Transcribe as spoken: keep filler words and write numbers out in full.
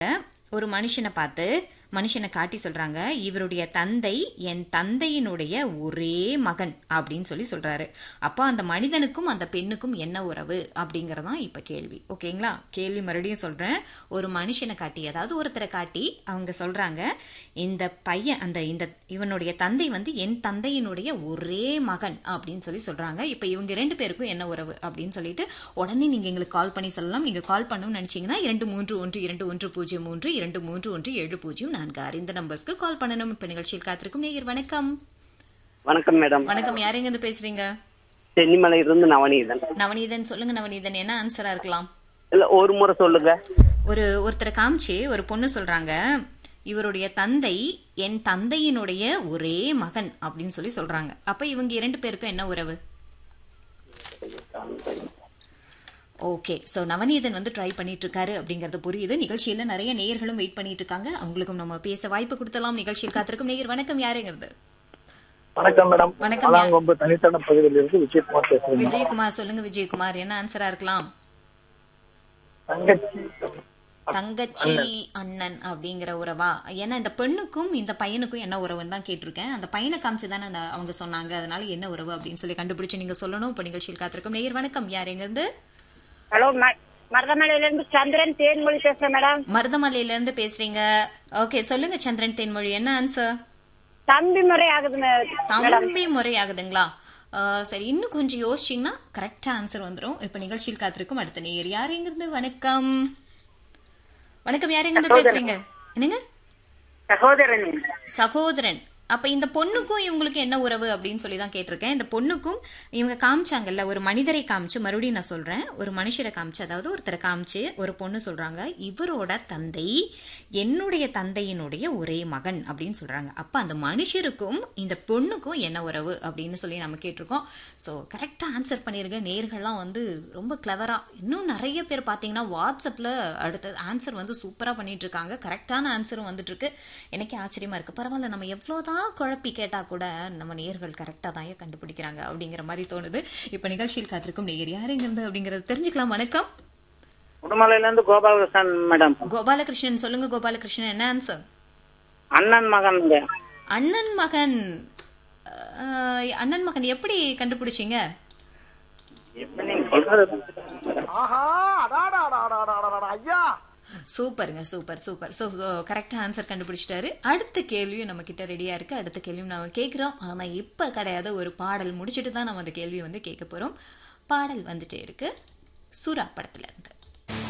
ஒரு மனுஷனை பார்த்து மனுஷனை காட்டி சொல்றாங்க, இவருடைய தந்தை என் தந்தையினுடைய ஒரே மகன் அப்படின்னு சொல்லி சொல்றாரு. அப்போ அந்த மனிதனுக்கும் அந்த பெண்ணுக்கும் என்ன உறவு அப்படிங்கறதான் இப்ப கேள்வி. ஓகேங்களா? கேள்வி மறுபடியும் சொல்றேன். ஒரு மனுஷனை காட்டி, அதாவது ஒருத்தரை காட்டி அவங்க சொல்றாங்க, இந்த பையன் அந்த இந்த இவனுடைய தந்தை வந்து என் தந்தையினுடைய ஒரே மகன் அப்படின்னு சொல்லி சொல்றாங்க. இப்ப இவங்க ரெண்டு பேருக்கும் என்ன உறவு அப்படின்னு சொல்லிட்டு உடனே நீங்க எங்களுக்கு கால் பண்ணி சொல்லலாம். நீங்க கால் பண்ணணும்னு நினைச்சீங்கன்னா இரண்டு மூன்று ஒன்று இரண்டு ஒன்று பூஜ்ஜியம் மூன்று இரண்டு மூன்று ஒன்று ஏழு பூஜ்ஜியம் நான்கு ஆறு இந்த நம்பர்ஸ்க்கு கால் பண்ணணும். இப்ப நிகழ்ச்சியில் காத்திருக்கும் நேயர் வணக்கம். வணக்கம் மேடம். வணக்கம். யாருங்க இருந்து பேசுறீங்க? சென்னிமலையில இருந்து நவநீதன். நவநீதன் சொல்லுங்க. நவநீதன், என்ன ஆன்சரா இருக்கலாம்? இல்ல ஒரு முறை சொல்லுங்க. ஒரு ஒருத்தரை காமிச்சு ஒரு பொண்ணு சொல்றாங்க, இவருடைய தந்தை என் தந்தையினுடைய ஒரே மகன் அப்படின்னு சொல்லி சொல்றாங்க. அப்ப இவங்க இரண்டு பேருக்கும் என்ன உறவு? ஓகே, ஸோ நவநீதன் வந்து ட்ரை பண்ணிட்டு இருக்காரு அப்படிங்கறது புரியுது. நிகழ்ச்சியில நிறைய நேயர்களும் வெயிட் பண்ணிட்டு இருக்காங்க. அவங்களுக்கும் நம்ம பேச வாய்ப்பு கொடுத்தலாம். நிகழ்ச்சியில் காத்திருக்கும் நேயர் வணக்கம். யாருங்கிறது? வணக்கம் மேடம். வணக்கம். ரொம்ப தனித்தன பகுதியில் இருந்து விஜயகுமார் பேசுறேன். விஜயகுமார் சொல்லுங்க. விஜயகுமார், என்ன ஆன்சரா இருக்கலாம்? தங்கச்சி தங்கச்சி அண்ணன் அப்படிங்கிற உறவா? ஏன்னா இந்த பெண்ணுக்கும் இந்த பையனுக்கும் என்ன உறவுன்னு தான் கேட்டிருக்கேன். அந்த பையனை காமிச்சுதானே அந்த அவங்க சொன்னாங்க. அதனால என்ன உறவு அப்படின்னு சொல்லி கண்டுபிடிச்சு நீங்க சொல்லணும். இப்ப நிகழ்ச்சியில் காத்திருக்கும் நேயர் வணக்கம். யாருங்க இருந்து? ஹலோ, மருதமலையில இருந்து சந்திரன் தேன்மொழி பேசுறேன் மேடம். மருதமலையில இருந்து பேசுறீங்க. ஓகே, சொல்லுங்க சந்திரன் தேன்மொழி, என்ன ஆன்சர்? தம்பி முறை ஆகுது. தம்பி முறை ஆகுதுங்களா? சரி, இன்னும் கொஞ்சம் யோசிச்சீங்கன்னா கரெக்டா ஆன்சர் வந்துடும். இப்ப நிகழ்ச்சியில் காத்திருக்கும் அடுத்த நேயர் யாருங்க இருந்து? வணக்கம். வணக்கம். யாருங்க இருந்து பேசுறீங்க? என்னங்க? சகோதரன். சகோதரன். அப்ப இந்த பொண்ணுக்கும் இவங்களுக்கு என்ன உறவு அப்படின்னு சொல்லி தான் கேட்டிருக்கேன். இந்த பொண்ணுக்கும் இவங்க காமிச்சாங்கல்ல, ஒரு மனிதரை காமிச்சு, மறுபடியும் நான் சொல்றேன், ஒரு மனுஷரை காமிச்சு, அதாவது ஒருத்தரை காமிச்சு ஒரு பொண்ணு சொல்றாங்க, இவரோட தந்தை என்னுடைய தந்தையினுடைய ஒரே மகன் அப்படின்னு சொல்றாங்க. அப்ப அந்த மனுஷருக்கும் இந்த பொண்ணுக்கும் என்ன உறவு அப்படின்னு சொல்லி நம்ம கேட்டிருக்கோம். ஸோ கரெக்டா ஆன்சர் பண்ணிருங்க. நேர்கள்லாம் வந்து ரொம்ப கிளவரா, இன்னும் நிறைய பேர் பாத்தீங்கன்னா வாட்ஸ்அப்ல அடுத்த ஆன்சர் வந்து சூப்பரா பண்ணிட்டு இருக்காங்க. கரெக்டான ஆன்சரும் வந்துட்டு இருக்கு. எனக்கே ஆச்சரியமா இருக்கு. பரவாயில்ல, நம்ம எவ்வளவுதான் குழப்பி கேட்டா கூட நம்ம நேயர்கள் கரெக்டா தான் கண்டுபிடிக்கிறாங்க அப்படிங்கிற மாதிரி தோணுது. இப்ப நிகழ்ச்சியில் காத்திருக்கும் நேயர் யாருங்கிறது அப்படிங்கறது தெரிஞ்சுக்கலாம். வணக்கம். உடுமலையில இருந்து கோபாலகிருஷ்ணன் மேடம். கோபாலகிருஷ்ணன் சொல்லுங்க. கோபாலகிருஷ்ணன், என்ன ஆன்சர்? அண்ணன் மகன். அண்ணன் மகன். அண்ணன் மகன் எப்படி கண்டுபிடிச்சீங்க? சூப்பருங்க, சூப்பர் சூப்பர். ஸோ கரெக்டா ஆன்சர் கண்டுபிடிச்சிட்டாரு. அடுத்த கேள்வியும் நம்ம கிட்ட ரெடியா இருக்கு. அடுத்த கேள்வியும் நம்ம கேட்கிறோம். ஆனா இப்ப கிடையாது, ஒரு பாடல் முடிச்சுட்டு தான் நம்ம அந்த கேள்வி வந்து கேட்க போறோம். பாடல் வந்துட்டே இருக்கு, சூரா படத்துல இருந்து.